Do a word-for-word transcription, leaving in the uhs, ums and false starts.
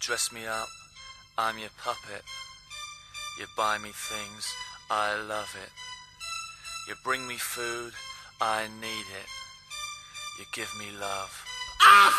dress me up, I'm your puppet. You buy me things, I love it. You bring me food, I need it. You give me love.